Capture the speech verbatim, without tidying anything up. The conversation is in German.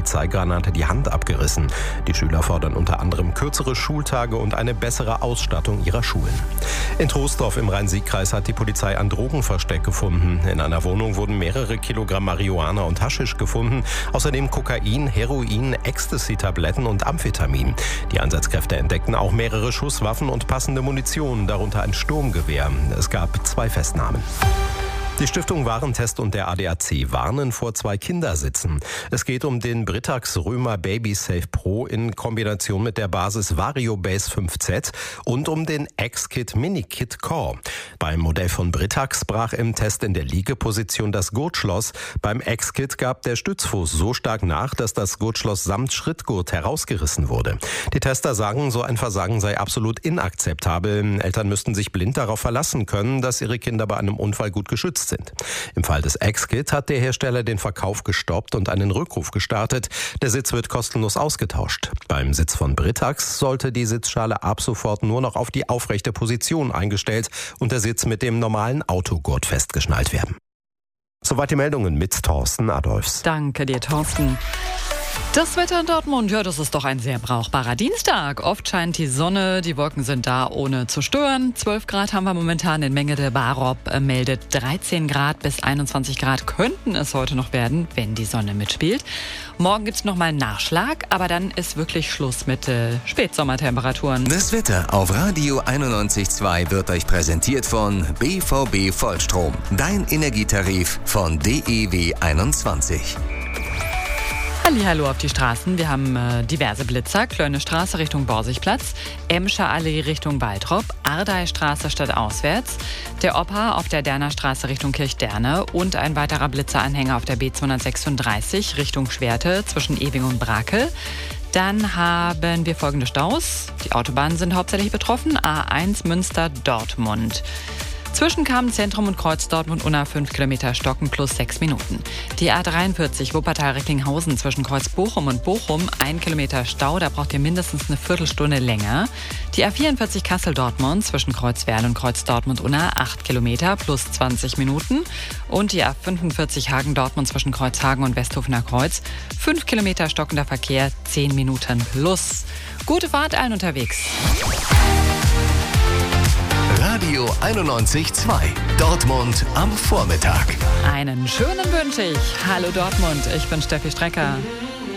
Polizeigranate die Hand abgerissen. Die Schüler fordern unter anderem kürzere Schultage und eine bessere Ausstattung ihrer Schulen. In Troisdorf im Rhein-Sieg-Kreis hat die Polizei ein Drogenversteck gefunden. In einer Wohnung wurden mehrere Kilogramm Marihuana und Haschisch gefunden. Außerdem Kokain, Heroin, Ecstasy-Tabletten und Amphetamin. Die Einsatzkräfte entdeckten auch mehrere Schusswaffen und passende Munition, darunter ein Sturmgewehr. Es gab zwei Festnahmen. Die Stiftung Warentest und der A D A C warnen vor zwei Kindersitzen. Es geht um den Britax Römer BabySafe Pro in Kombination mit der Basis VarioBase fünf Z und um den X-Kit Mini-Kit Core. Beim Modell von Britax brach im Test in der Liegeposition das Gurtschloss. Beim X-Kit gab der Stützfuß so stark nach, dass das Gurtschloss samt Schrittgurt herausgerissen wurde. Die Tester sagen, so ein Versagen sei absolut inakzeptabel. Eltern müssten sich blind darauf verlassen können, dass ihre Kinder bei einem Unfall gut geschützt sind. Im Fall des X-Kit hat der Hersteller den Verkauf gestoppt und einen Rückruf gestartet. Der Sitz wird kostenlos ausgetauscht. Beim Sitz von Britax sollte die Sitzschale ab sofort nur noch auf die aufrechte Position eingestellt und der Sitz mit dem normalen Autogurt festgeschnallt werden. Soweit die Meldungen mit Thorsten Adolfs. Danke dir, Thorsten. Das Wetter in Dortmund, ja, das ist doch ein sehr brauchbarer Dienstag. Oft scheint die Sonne, die Wolken sind da, ohne zu stören. zwölf Grad haben wir momentan in Menge. Der Barop meldet dreizehn Grad bis einundzwanzig Grad könnten es heute noch werden, wenn die Sonne mitspielt. Morgen gibt's noch mal einen Nachschlag, aber dann ist wirklich Schluss mit äh, Spätsommertemperaturen. Das Wetter auf Radio einundneunzig Komma zwei wird euch präsentiert von B V B Vollstrom. Dein Energietarif von D E W einundzwanzig. Hallo auf die Straßen. Wir haben äh, diverse Blitzer. Klöne Straße Richtung Borsigplatz, Emscher Allee Richtung Waltrop, Ardeistraße stadtauswärts, der Opa auf der Derner Straße Richtung Kirchderne und ein weiterer Blitzeranhänger auf der B zweihundertsechsunddreißig Richtung Schwerte zwischen Ewing und Brakel. Dann haben wir folgende Staus. Die Autobahnen sind hauptsächlich betroffen. A eins Münster-Dortmund. Zwischen Kamenzentrum und Kreuz Dortmund-Unna fünf Kilometer Stocken plus sechs Minuten. Die A dreiundvierzig Wuppertal-Recklinghausen zwischen Kreuz Bochum und Bochum ein Kilometer Stau, da braucht ihr mindestens eine Viertelstunde länger. Die A vierundvierzig Kassel-Dortmund zwischen Kreuz Werl und Kreuz Dortmund-Unna acht Kilometer plus zwanzig Minuten. Und die A fünfundvierzig Hagen-Dortmund zwischen Kreuzhagen und Westhofener Kreuz fünf Kilometer stockender Verkehr, zehn Minuten plus. Gute Fahrt allen unterwegs. Radio einundneunzig Komma zwei. Dortmund am Vormittag. Einen schönen wünsche ich. Hallo Dortmund, ich bin Steffi Strecker.